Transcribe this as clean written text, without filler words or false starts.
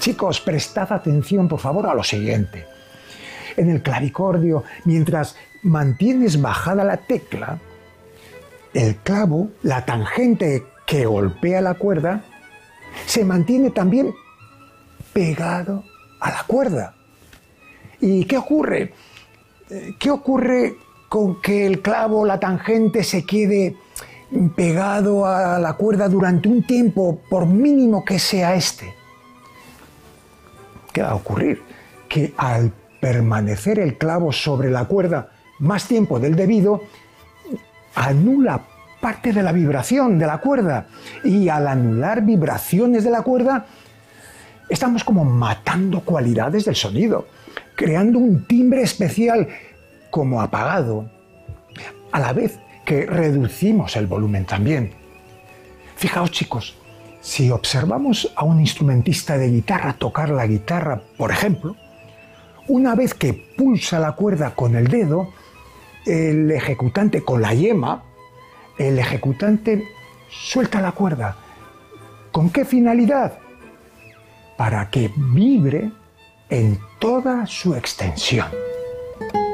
Chicos, prestad atención, por favor, a lo siguiente. En el clavicordio, mientras mantienes bajada la tecla, el clavo, la tangente que golpea la cuerda, se mantiene también pegado a la cuerda. ¿Y qué ocurre? ¿Qué ocurre con que el clavo, la tangente, se quede pegado a la cuerda durante un tiempo, por mínimo que sea este? ¿Qué va a ocurrir? Que al permanecer el clavo sobre la cuerda más tiempo del debido, anula parte de la vibración de la cuerda, y al anular vibraciones de la cuerda estamos como matando cualidades del sonido, creando un timbre especial como apagado, a la vez que reducimos el volumen también. Fijaos, chicos, si observamos a un instrumentista de guitarra tocar la guitarra, por ejemplo, una vez que pulsa la cuerda con el dedo, el ejecutante con la yema, el ejecutante suelta la cuerda. ¿Con qué finalidad? Para que vibre en toda su extensión.